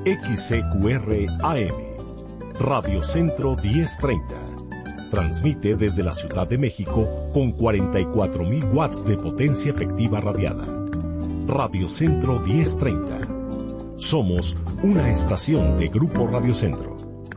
XCQR AM, Radio Centro 1030. Transmite desde la Ciudad de México con 44.000 watts de potencia efectiva radiada. Radio Centro 1030. Somos una estación de Grupo Radio Centro.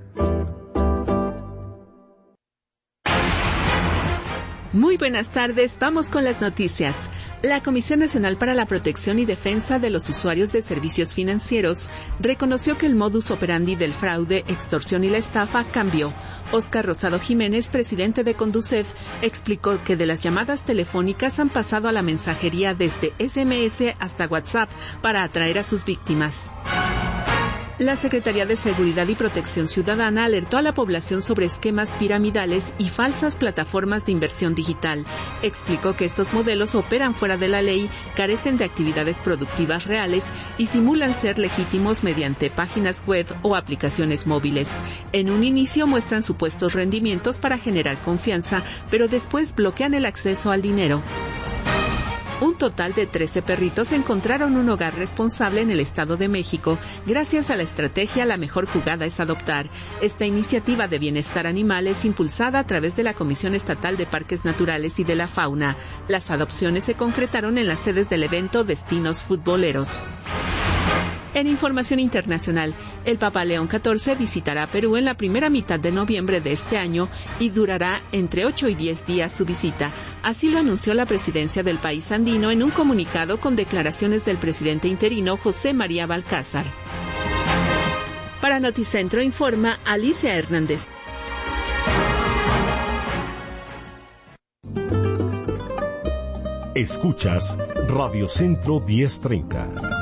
Muy buenas tardes, vamos con las noticias. La Comisión Nacional para la Protección y Defensa de los Usuarios de Servicios Financieros reconoció que el modus operandi del fraude, extorsión y la estafa cambió. Óscar Rosado Jiménez, presidente de Conducef, explicó que de las llamadas telefónicas han pasado a la mensajería desde SMS hasta WhatsApp para atraer a sus víctimas. La Secretaría de Seguridad y Protección Ciudadana alertó a la población sobre esquemas piramidales y falsas plataformas de inversión digital. Explicó que estos modelos operan fuera de la ley, carecen de actividades productivas reales y simulan ser legítimos mediante páginas web o aplicaciones móviles. En un inicio muestran supuestos rendimientos para generar confianza, pero después bloquean el acceso al dinero. Un total de 13 perritos encontraron un hogar responsable en el Estado de México gracias a la estrategia La Mejor Jugada es Adoptar. Esta iniciativa de bienestar animal es impulsada a través de la Comisión Estatal de Parques Naturales y de la Fauna. Las adopciones se concretaron en las sedes del evento Destinos Futboleros. En información internacional, el Papa León XIV visitará Perú en la primera mitad de noviembre de este año y durará entre 8 y 10 días su visita. Así lo anunció la presidencia del país andino en un comunicado con declaraciones del presidente interino José María Balcázar. Para Noticentro informa Alicia Hernández. Escuchas Radio Centro 1030.